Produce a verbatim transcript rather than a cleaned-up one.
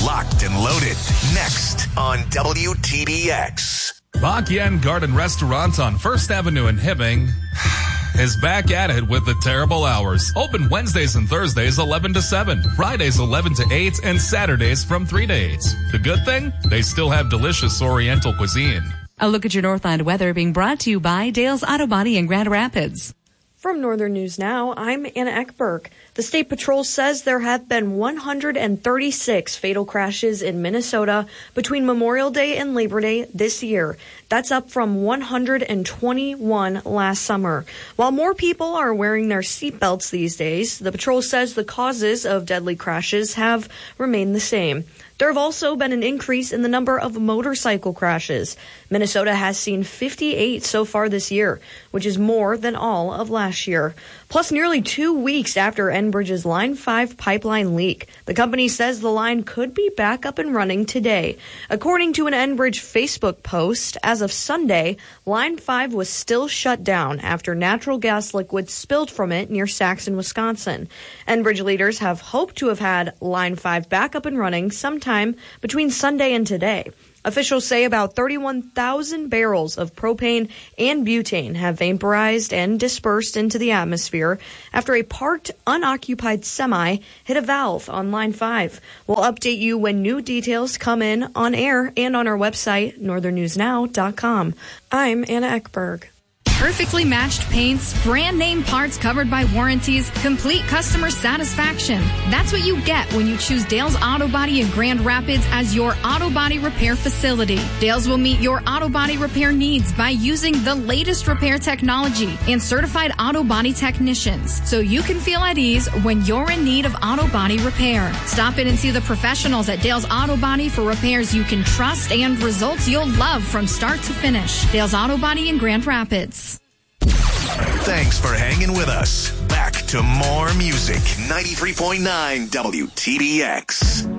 Locked and Loaded. Next on W T B X. Bak Yen Garden Restaurant on First Avenue in Hibbing is back at it with the terrible hours. Open Wednesdays and Thursdays eleven to seven, Fridays eleven to eight, and Saturdays from three to eight. The good thing? They still have delicious Oriental cuisine. A look at your Northland weather being brought to you by Dale's Auto Body in Grand Rapids. From Northern News Now, I'm Anna Eckberg. The State Patrol says there have been one hundred thirty-six fatal crashes in Minnesota between Memorial Day and Labor Day this year. That's up from one hundred twenty-one last summer. While more people are wearing their seatbelts these days, the patrol says the causes of deadly crashes have remained the same. There have also been an increase in the number of motorcycle crashes. Minnesota has seen fifty-eight so far this year, which is more than all of last year. Plus, nearly two weeks after Enbridge's Line five pipeline leak, the company says the line could be back up and running today. According to an Enbridge Facebook post, as of Sunday, Line five was still shut down after natural gas liquid spilled from it near Saxon, Wisconsin. Enbridge leaders have hoped to have had Line five back up and running sometime between Sunday and today. Officials say about thirty-one thousand barrels of propane and butane have vaporized and dispersed into the atmosphere after a parked, unoccupied semi hit a valve on Line five. We'll update you when new details come in on air and on our website, northern news now dot com. I'm Anna Eckberg. Perfectly matched paints, brand name parts covered by warranties, complete customer satisfaction. That's what you get when you choose Dale's Auto Body in Grand Rapids as your auto body repair facility. Dale's will meet your auto body repair needs by using the latest repair technology and certified auto body technicians, so you can feel at ease when you're in need of auto body repair. Stop in and see the professionals at Dale's Auto Body for repairs you can trust and results you'll love from start to finish. Dale's Auto Body in Grand Rapids. Thanks for hanging with us. Back to more music. ninety-three point nine W T B X.